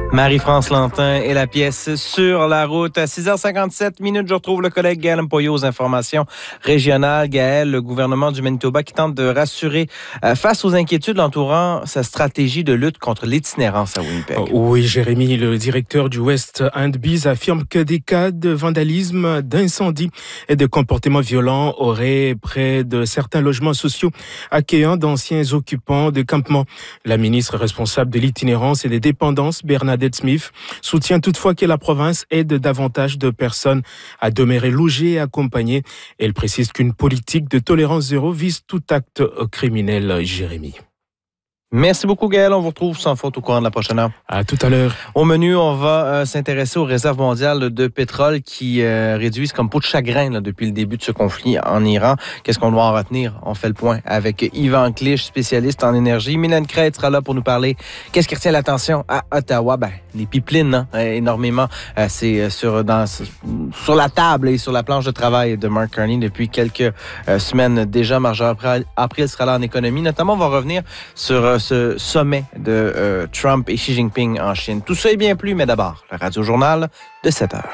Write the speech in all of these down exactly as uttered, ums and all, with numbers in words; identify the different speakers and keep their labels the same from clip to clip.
Speaker 1: Marie-France Lantin et la pièce Sur la route. À six heures cinquante-sept minutes, je retrouve le collègue Gaël Mpoyo aux informations régionales. Gaël, le gouvernement du Manitoba qui tente de rassurer euh, face aux inquiétudes entourant sa stratégie de lutte contre l'itinérance à Winnipeg.
Speaker 2: Oui, Jérémy, le directeur du West End Biz affirme que des cas de vandalisme, d'incendie et de comportements violents auraient près de certains logements sociaux accueillant d'anciens occupants de campements. La ministre responsable de l'itinérance et des dépendances, Bernadette Smith, soutient toutefois que la province aide davantage de personnes à demeurer logées et accompagnées. Elle précise qu'une politique de tolérance zéro vise tout acte criminel. Jérémy.
Speaker 1: Merci beaucoup, Gaël. On vous retrouve sans faute au courant de la prochaine heure.
Speaker 2: À tout à l'heure.
Speaker 1: Au menu, on va euh, s'intéresser aux réserves mondiales de pétrole qui euh, réduisent comme peau de chagrin là, depuis le début de ce conflit en Iran. Qu'est-ce qu'on doit en retenir? On fait le point avec Yvan Clich, spécialiste en énergie. Mylène Crête sera là pour nous parler. Qu'est-ce qui retient l'attention à Ottawa? Ben, les pipelines, hein, énormément. Euh, c'est sur, dans, sur la table et sur la planche de travail de Mark Carney depuis quelques euh, semaines déjà. Marjorie April sera là en économie. Notamment, on va revenir sur euh, ce sommet de euh, Trump et Xi Jinping en Chine. Tout ça et bien plus, mais d'abord, le Radio-Journal de sept heures.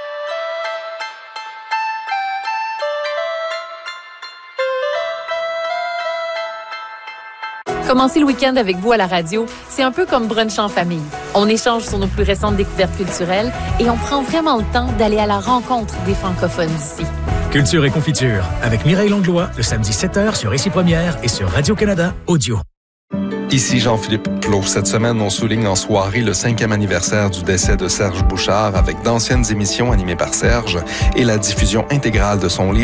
Speaker 3: Commencer le week-end avec vous à la radio, c'est un peu comme brunch en famille. On échange sur nos plus récentes découvertes culturelles et on prend vraiment le temps d'aller à la rencontre des francophones d'ici.
Speaker 4: Culture et confiture, avec Mireille Langlois, le samedi sept heures sur Ici Première et sur Radio-Canada Audio.
Speaker 5: Ici Jean-Philippe Plot. Cette semaine, on souligne en soirée le cinquième anniversaire du décès de Serge Bouchard avec d'anciennes émissions animées par Serge et la diffusion intégrale de son livre